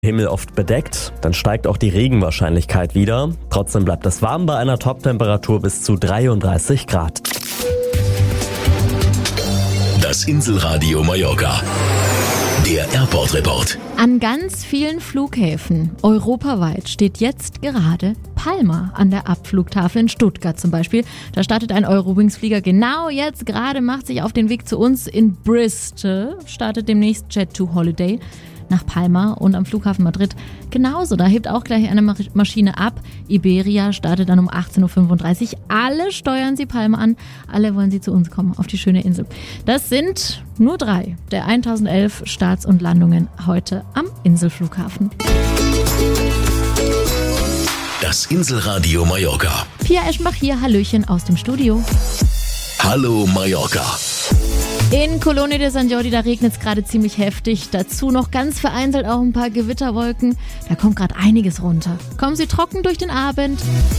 Himmel oft bedeckt, dann steigt auch die Regenwahrscheinlichkeit wieder. Trotzdem bleibt es warm bei einer Toptemperatur bis zu 33 Grad. Das Inselradio Mallorca. Der Airport Report. An ganz vielen Flughäfen europaweit steht jetzt gerade Palma an der Abflugtafel in Stuttgart zum Beispiel. Da startet ein Eurowings-Flieger genau jetzt gerade, macht sich auf den Weg zu uns. In Bristol startet demnächst Jet2Holiday nach Palma und am Flughafen Madrid genauso. Da hebt auch gleich eine Maschine ab. Iberia startet dann um 18.35 Uhr. Alle steuern sie Palma an. Alle wollen sie zu uns kommen, auf die schöne Insel. Das sind nur 3 der 1011 Starts und Landungen heute am Inselflughafen. Das Inselradio Mallorca. Pia Eschenbach hier, Hallöchen aus dem Studio. Hallo Mallorca. In Colonia de San Jordi, da regnet es gerade ziemlich heftig. Dazu noch ganz vereinzelt auch ein paar Gewitterwolken. Da kommt gerade einiges runter. Kommen Sie trocken durch den Abend.